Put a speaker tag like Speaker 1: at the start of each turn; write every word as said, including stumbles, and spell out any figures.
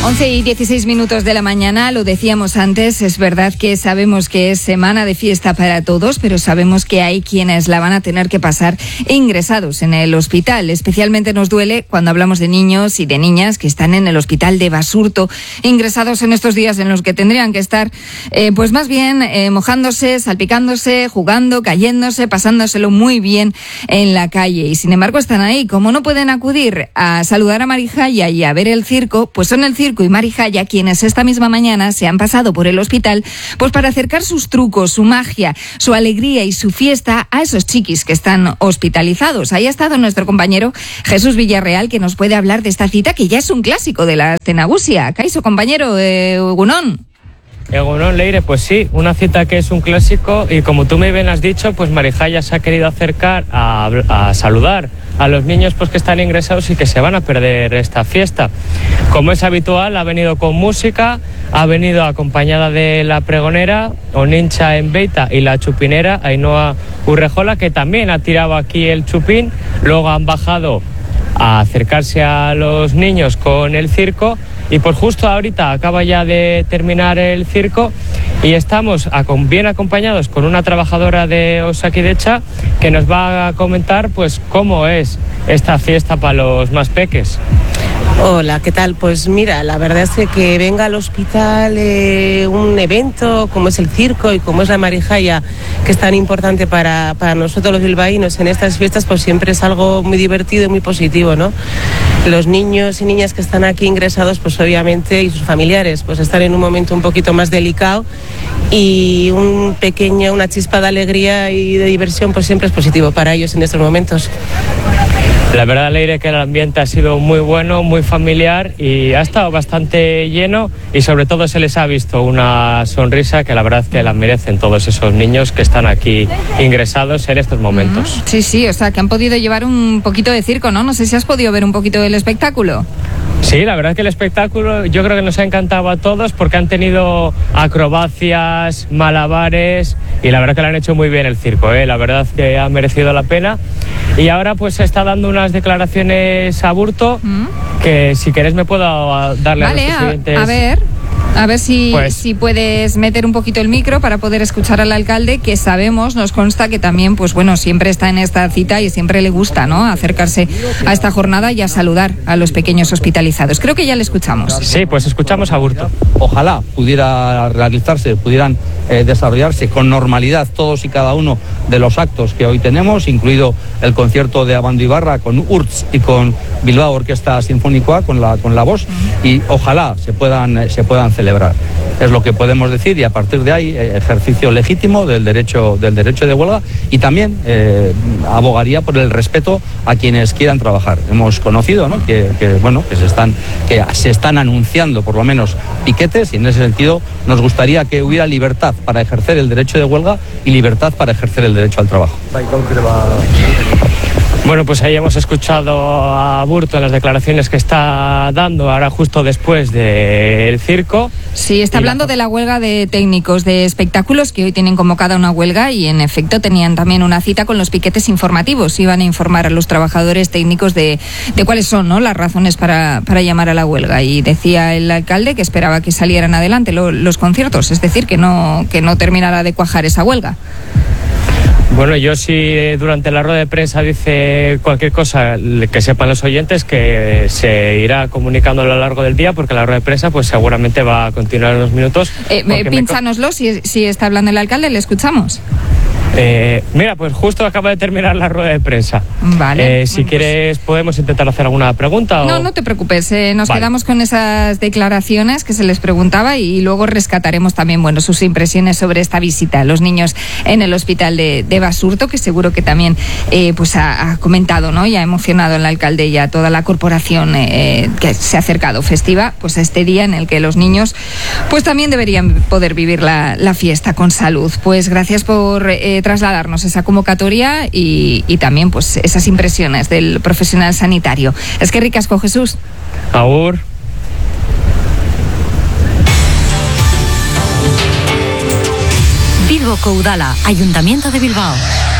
Speaker 1: once y dieciséis minutos de la mañana, lo decíamos antes, es verdad que sabemos que es semana de fiesta para todos, pero sabemos que hay quienes la van a tener que pasar ingresados en el hospital. Especialmente nos duele cuando hablamos de niños y de niñas que están en el hospital de Basurto, ingresados en estos días en los que tendrían que estar, eh, pues más bien eh, mojándose, salpicándose, jugando, cayéndose, pasándoselo muy bien en la calle. Y sin embargo están ahí. Como no pueden acudir a saludar a Marijaya y a ver el circo, pues son el circo y Marijaya quienes esta misma mañana se han pasado por el hospital pues para acercar sus trucos, su magia, su alegría y su fiesta a esos chiquis que están hospitalizados. Ahí ha estado nuestro compañero Jesús Villarreal, que nos puede hablar de esta cita que ya es un clásico de la Cenagusia. Kaixo, compañero, eh, Egunon.
Speaker 2: Egunon, Leire, pues sí, una cita que es un clásico y como tú muy bien has dicho, pues Marijaya se ha querido acercar a, a saludar a los niños pues que están ingresados y que se van a perder esta fiesta. Como es habitual, ha venido con música, ha venido acompañada de la pregonera, Onincha Enbeita, y la chupinera, Ainhoa Urrejola, que también ha tirado aquí el chupín. Luego han bajado a acercarse a los niños con el circo y pues justo ahorita acaba ya de terminar el circo y estamos bien acompañados con una trabajadora de Osakidecha que nos va a comentar pues cómo es esta fiesta para los más peques.
Speaker 3: Hola, ¿qué tal? Pues mira, la verdad es que, que venga al hospital eh, un evento como es el circo y como es la Marijaya, que es tan importante para, para nosotros los bilbaínos en estas fiestas, pues siempre es algo muy divertido y muy positivo, ¿no? Los niños y niñas que están aquí ingresados, pues obviamente, y sus familiares, pues están en un momento un poquito más delicado y un pequeño, una chispa de alegría y de diversión, pues siempre es positivo para ellos en estos momentos.
Speaker 2: La verdad, Leire, que el ambiente ha sido muy bueno, muy familiar y ha estado bastante lleno y sobre todo se les ha visto una sonrisa que la verdad que la merecen todos esos niños que están aquí ingresados en estos momentos.
Speaker 1: Sí, sí, o sea, que han podido llevar un poquito de circo, ¿no? No sé si has podido ver un poquito del espectáculo.
Speaker 2: Sí, la verdad es que el espectáculo yo creo que nos ha encantado a todos porque han tenido acrobacias, malabares y la verdad que lo han hecho muy bien el circo, ¿eh? La verdad que ha merecido la pena. Y ahora pues se está dando unas declaraciones a Burto ¿Mm? que si querés me puedo darle
Speaker 1: vale,
Speaker 2: a los siguientes...
Speaker 1: a, a ver... A ver si,
Speaker 2: pues,
Speaker 1: si puedes meter un poquito el micro para poder escuchar al alcalde, que sabemos, nos consta que también, pues bueno, siempre está en esta cita y siempre le gusta, ¿no?, acercarse a esta jornada y a saludar a los pequeños hospitalizados. Creo que ya le escuchamos.
Speaker 2: Sí, pues escuchamos a Burto.
Speaker 4: Ojalá pudiera realizarse, pudieran eh, desarrollarse con normalidad todos y cada uno de los actos que hoy tenemos, incluido el concierto de Abando Ibarra con U R T S y con Bilbao Orquesta Sinfónica con la con la voz, y ojalá se puedan se puedan celebrar. Es lo que podemos decir y a partir de ahí eh, ejercicio legítimo del derecho del derecho de huelga y también eh, abogaría por el respeto a quienes quieran trabajar. Hemos conocido, ¿no?, que, que bueno que se están que se están anunciando por lo menos piquetes y en ese sentido nos gustaría que hubiera libertad para ejercer el derecho de huelga y libertad para ejercer el derecho al trabajo.
Speaker 2: Bueno, pues ahí hemos escuchado a Burto en las declaraciones que está dando ahora justo después del circo.
Speaker 1: Sí, está hablando la... de la huelga de técnicos de espectáculos que hoy tienen convocada una huelga y en efecto tenían también una cita con los piquetes informativos. Iban a informar a los trabajadores técnicos de, de cuáles son, ¿no?, las razones para, para llamar a la huelga. Y decía el alcalde que esperaba que salieran adelante lo, los conciertos, es decir, que no, que no terminara de cuajar esa huelga.
Speaker 2: Bueno, yo si durante la rueda de prensa dice cualquier cosa, que sepan los oyentes que se irá comunicando a lo largo del día, porque la rueda de prensa pues seguramente va a continuar unos minutos.
Speaker 1: Eh, pínchanoslo, me... si, si está hablando el alcalde, le escuchamos.
Speaker 2: Eh, mira, pues justo acaba de terminar la rueda de prensa.
Speaker 1: Vale.
Speaker 2: Eh, si
Speaker 1: bueno,
Speaker 2: quieres, pues... podemos intentar hacer alguna pregunta.
Speaker 1: No,
Speaker 2: o...
Speaker 1: no te preocupes. Eh, nos
Speaker 2: vale.
Speaker 1: quedamos con esas declaraciones que se les preguntaba y luego rescataremos también, bueno, sus impresiones sobre esta visita a los niños en el hospital de, de Basurto, que seguro que también eh, pues ha, ha comentado, ¿no?, y ha emocionado al alcalde y a toda la corporación eh, que se ha acercado festiva, pues a este día en el que los niños, pues también deberían poder vivir la, la fiesta con salud. Pues gracias por eh, trasladarnos esa convocatoria y, y también pues esas impresiones del profesional sanitario. Es que ricasco, Jesús.
Speaker 2: Agur.
Speaker 5: Bilboko Udala, Ayuntamiento de Bilbao.